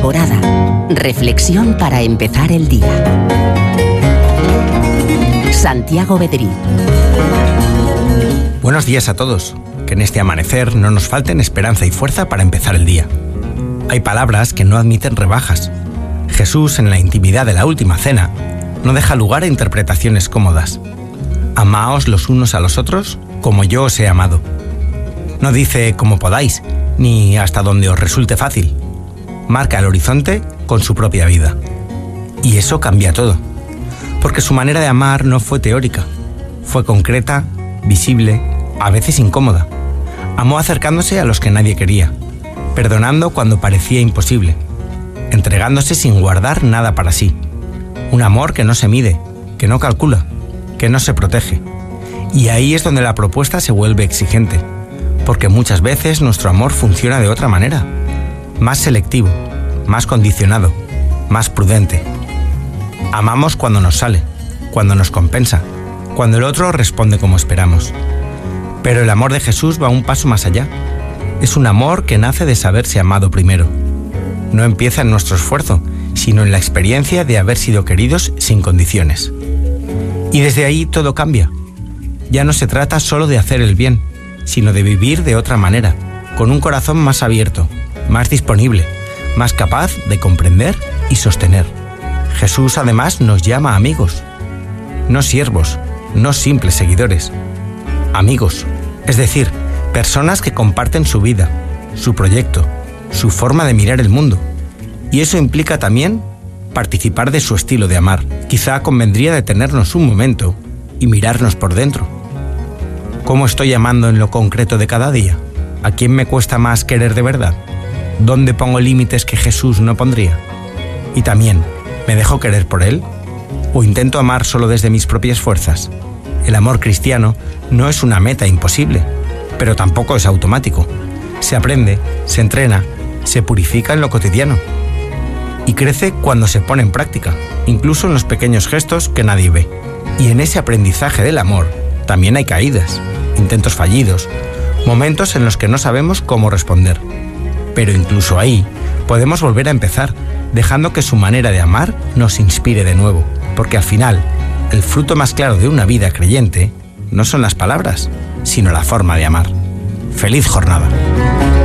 temporada. Reflexión para empezar el día. Santiago Bedrí. Buenos días a todos. Que en este amanecer no nos falten esperanza y fuerza para empezar el día. Hay palabras que no admiten rebajas. Jesús, en la intimidad de la última cena, no deja lugar a interpretaciones cómodas. Amaos los unos a los otros como yo os he amado. No dice como podáis, ni hasta donde os resulte fácil. Marca el horizonte con su propia vida. Y eso cambia todo. Porque su manera de amar no fue teórica. Fue concreta, visible, a veces incómoda. Amó acercándose a los que nadie quería, perdonando cuando parecía imposible, entregándose sin guardar nada para sí. Un amor que no se mide, que no calcula, que no se protege. Y ahí es donde la propuesta se vuelve exigente, porque muchas veces nuestro amor funciona de otra manera, más selectivo, más condicionado, más prudente. Amamos cuando nos sale, cuando nos compensa, cuando el otro responde como esperamos. Pero el amor de Jesús va un paso más allá. Es un amor que nace de saberse amado primero. No empieza en nuestro esfuerzo, sino en la experiencia de haber sido queridos sin condiciones. Y desde ahí todo cambia. Ya no se trata solo de hacer el bien, sino de vivir de otra manera, con un corazón más abierto, más disponible, más capaz de comprender y sostener. Jesús además nos llama amigos, no siervos, no simples seguidores. Amigos, es decir, personas que comparten su vida, su proyecto, su forma de mirar el mundo. Y eso implica también participar de su estilo de amar. Quizá convendría detenernos un momento y mirarnos por dentro. ¿Cómo estoy amando en lo concreto de cada día? ¿A quién me cuesta más querer de verdad? ¿Dónde pongo límites que Jesús no pondría? Y también, ¿me dejo querer por Él? ¿O intento amar solo desde mis propias fuerzas? El amor cristiano no es una meta imposible, pero tampoco es automático. Se aprende, se entrena, se purifica en lo cotidiano. Y crece cuando se pone en práctica, incluso en los pequeños gestos que nadie ve. Y en ese aprendizaje del amor también hay caídas, intentos fallidos, momentos en los que no sabemos cómo responder. Pero incluso ahí podemos volver a empezar, dejando que su manera de amar nos inspire de nuevo, porque al final, el fruto más claro de una vida creyente no son las palabras, sino la forma de amar. ¡Feliz jornada!